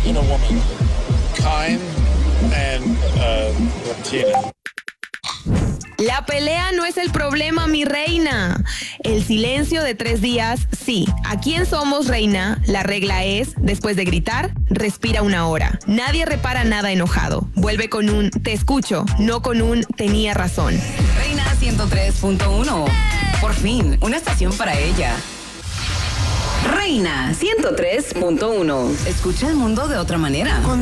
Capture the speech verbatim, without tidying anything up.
in a woman. Kind and uh, Latina. La pelea no es el problema, mi reina. El silencio de tres días, sí. Aquí en Somos Reina, la regla es, después de gritar, respira una hora. Nadie repara nada enojado. Vuelve con un te escucho, no con un tenía razón. Reina ciento tres punto uno. Por fin, una estación para ella. Reina ciento tres punto uno. Escucha el mundo de otra manera. Cuando